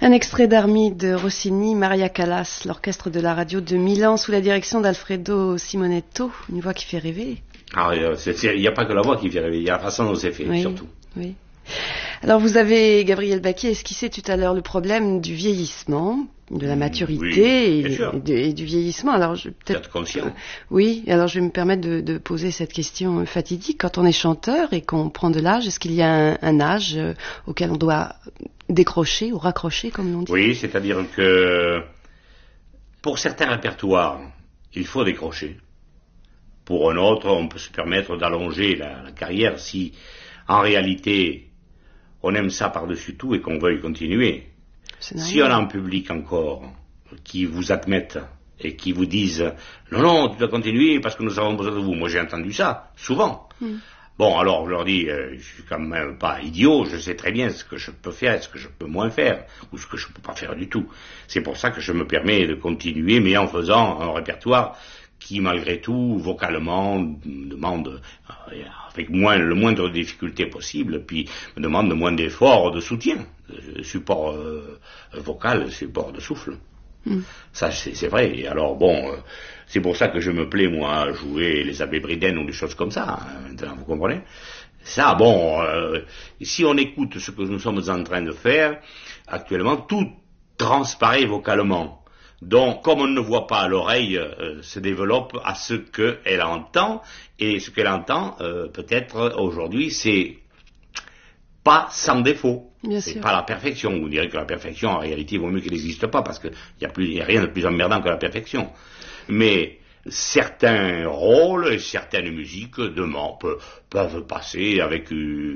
Un extrait d'Armide de Rossini, Maria Callas, l'orchestre de la radio de Milan sous la direction d'Alfredo Simonetto, une voix qui fait rêver. Ah, il n'y a pas que la voix qui fait rêver, il y a la façon dont c'est fait, surtout. Oui. Alors vous avez, Gabriel Baquier, esquissé tout à l'heure le problème du vieillissement, de la maturité et du vieillissement. Alors je peut-être conscient. Oui, alors je vais me permettre de poser cette question fatidique. Quand on est chanteur et qu'on prend de l'âge, est-ce qu'il y a un âge auquel on doit décrocher ou raccrocher, comme l'on dit? Oui, c'est-à-dire que pour certains répertoires, il faut décrocher. Pour un autre, on peut se permettre d'allonger la carrière si, en réalité, on aime ça par-dessus tout et qu'on veuille continuer. Si on a un public encore qui vous admette et qui vous disent « Non, tu dois continuer parce que nous avons besoin de vous », moi j'ai entendu ça, souvent. Bon, alors je leur dis, je suis quand même pas idiot, je sais très bien ce que je peux faire, ce que je peux moins faire, ou ce que je peux pas faire du tout. C'est pour ça que je me permets de continuer, mais en faisant un répertoire qui, malgré tout, vocalement, demande avec le moindre difficulté possible, puis me demande moins d'efforts, de soutien, support vocal, support de souffle. Ça, c'est vrai. Et alors, bon, c'est pour ça que je me plais, moi, à jouer les Abbés Bridène ou des choses comme ça, hein, vous comprenez? Ça, bon, si on écoute ce que nous sommes en train de faire, actuellement, tout transparaît vocalement. Donc, comme on ne voit pas, l'oreille se développe à ce qu'elle entend, et ce qu'elle entend, peut-être aujourd'hui, c'est pas sans défaut. C'est pas la perfection. Vous direz que la perfection, en réalité, il vaut mieux qu'elle n'existe pas, parce qu'il n'y a rien de plus emmerdant que la perfection. Mais certains rôles et certaines musiques peuvent passer avec...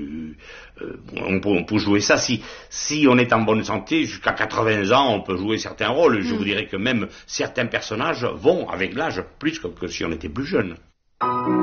on peut jouer ça. Si on est en bonne santé, jusqu'à 80 ans, on peut jouer certains rôles. Je vous dirais que même certains personnages vont, avec l'âge, plus que si on était plus jeune.